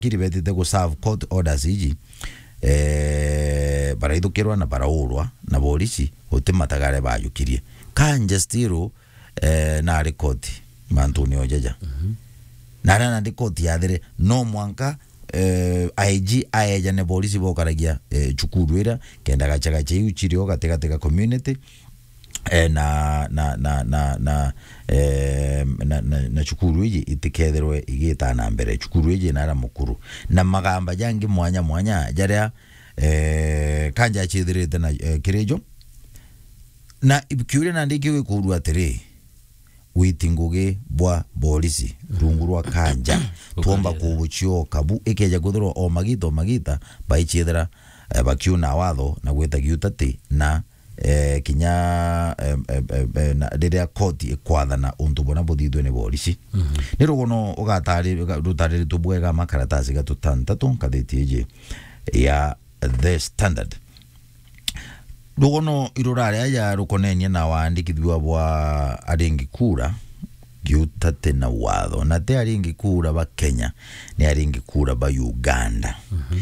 kiribetite go serve court orders iji baraithukirwa na baraurwa na polisi utimatagare bayukirie kanja stiro na record mantuni ojaja na ndi court yathire no mwanka IG ayeja ne polisi bokaragia chukuru ira kenda gachaga cheuchirio gateka community na chukuru iji itiketherwe igita na mbere chukuru iji nara mukuru na magamba jangi mwanya jaria kanja chithirite na kirejo na ibikyure na ndiki kurwa tere witinguge bwa polisi rungurwa kanja tuomba kubuchio kabu ekeja guthro o magita baichithira bakiuna watho na gweta giutati na kinya rĩrĩa koti ĩkwathana untu bona buthithwe nĩ polisi nĩ rugono ugatarĩ tubwega makarataci gatutantatu ngathĩti ĩjĩ ya The Standard rugono irurarĩa ya rukonenia na waandĩkithwa bwa aringi kura giutate na watho na te aringi kura ba Kenya ni aringi kura ba Uganda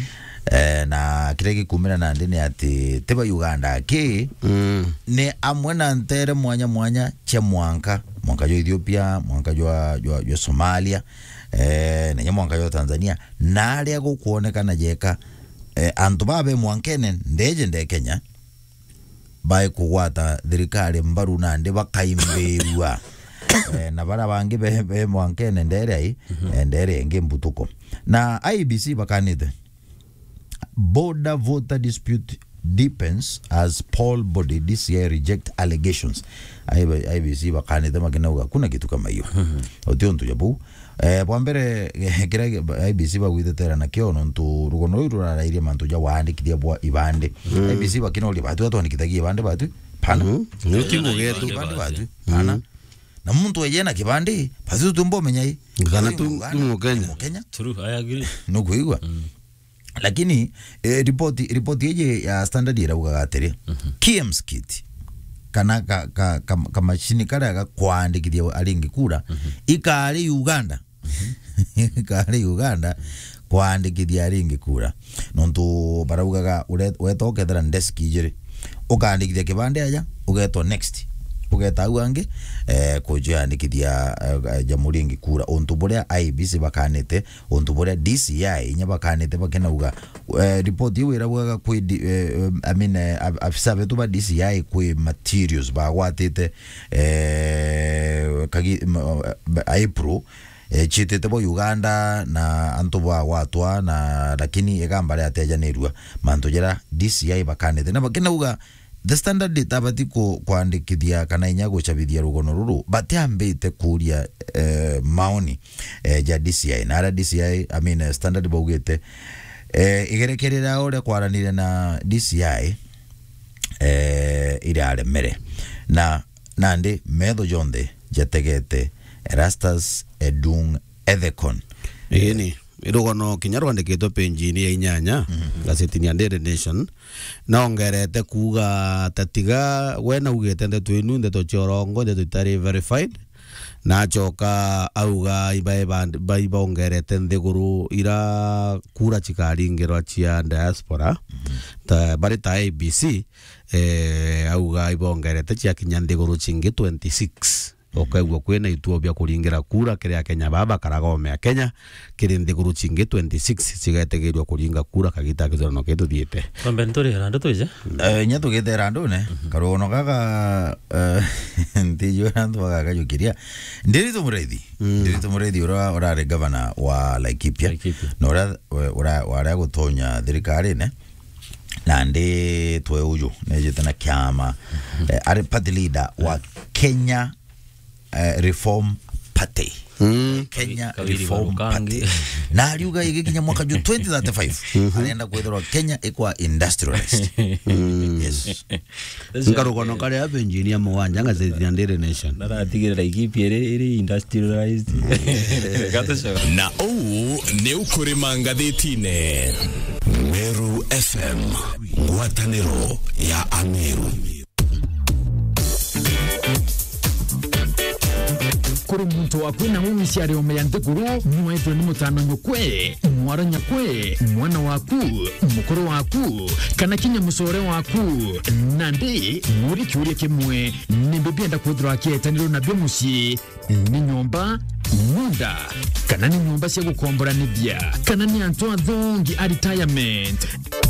na kiregi kumira na ndini ati teba Uganda ki ne amwena ntere mwanya che mwanka jo Ethiopia mwanka jo Somalia na mwanka jo Tanzania na aria gukuonekana jeka antu babe mwankene ndeje Kenya bai kuwata thirikari mbaru na ndi bakaimbewa na bara bangi be mwankene ndere ngembutuko na IBC bakanite border voter dispute deepens as poll body DCI reject allegations. IBC bakanite makinauga kuna kitu kama hiyo otiontu jabu bwambere kira IBC bagwithetera na kiono ntu rugono irurarairie mantu ja waandikithia bwa ibande IBC bakinoli batu atwandikithagia ibande batu pana nutingo getu ibande batu pana na muntu ejena kibande batu tumbo menyai kana tu Kenya true I agree no kuigwa lakini report yeje ya Standard irauga gatiri KMS kit kana kama chini kara kwaandikithia aringi kura ikari Uganda ikari Uganda kwaandikithia aringi kura nontu baraugaga wetokethera desk ijiri ukaandikithia kibande aja ugeto next ugeta uange kujiandikithia jamhuri ingi kura ontu boria IBC bakanite ontu boria DCI nya bakanite bakenauga report iwira bwaga kwi I mean afisa betu ba DCI kwi materials ba watete kagi April chitete bo Uganda na antu ba watwa na lakini egambare ateja nerua mantu jera DCI bakanite na bakenauga The Standard data batiko kuandikithia kana inya guchabithia rugono ruru batiambite kuria maoni ja DCI na DCI I mean Standard bogete igerekerera ore kwaranire na DCI ira mere na nandi metho jonde jategete Erastus Edung Ethekon ni irugono kinyarwandikitwo penjini ya inyanya gazetini ya Daily Nation na ongerete kuga tatiga wena ugete ndeto inu ndeto chorongo ndeto itari verified na choka auga iba ongerete nthiguru ira kura chikaringirwa chia diaspora ta bari ta ABC auga iba ongerete chia kinya nthiguru chingi 26 okaigwa kwena ituo bya kuringira kura kiria Kenya baba karagome ya Kenya kiri nthiguru chingi 26 cigetegeirwa kuringa kura kagita kizorano ketu thiete kombentori rando toje nya tugete rando ne karono kaka ndiyo rando kaka jukiria ndiritu mureithi ora governor wa Laikipia no ora gutonya thirikari ne na ndi twe uju nejete na kiama ari party leader wa Kenya Reform Party Kenya Reform Party na aliuga igikinya mwaka 2035 anaenda kwethera Kenya ikwa industrialist yes ngarugono kale abe engineer mwanja ngazeti ya Daily Nation na atigirira Laikipia iri industrialized na ne ukurima ngazetine Meru FM ngwataniro ya Ameru kuri muntu waku na umisiari omeyante guru mwetwe ni mutano nyukwe mwara nyakwe mwana waku mukuru waku kana kinya musore waku nandi muri kyuri kimwe nimbibienda kudra kietaniro na byomushi ni nyomba munda kana ni nyomba sya gukombora nibya kana ni Antoa Dhongi a retirement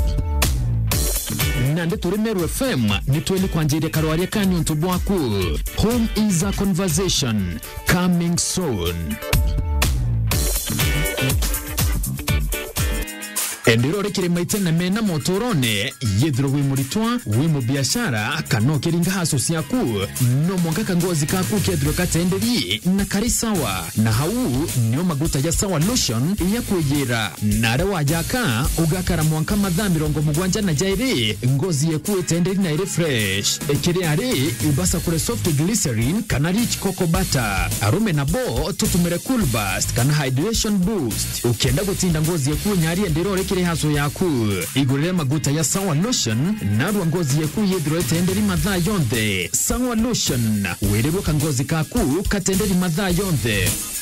nande turi Meru FM nitweli kwanjire karwaria kanyu ntubwaku. Home is a conversation coming soon. Endirore kiri maitena mena motorone yedro wimuritwa wimu biashara kanoke ringa haso siyaku no mwangaka ngozi kaku kedro katenderi na karisawa na hau nio maguta ya sawa lotion ya kujira nare wajaka ugakara mwanka madhambi rongo mugwanja na jairi ngozi yeku tenderi na refresh ekiri ari ibasa kure soft glycerin kana rich cocoa butter arume na bo tutumere cool burst kana hydration boost ukienda gutinda ngozi yeku nyari endirore kiri haso yaku igurire maguta ya sawa lotion narwa ngozi yeku yedro tenderi madha yonde sawa lotion werebuka ngozi kaku katenderi madha yonde.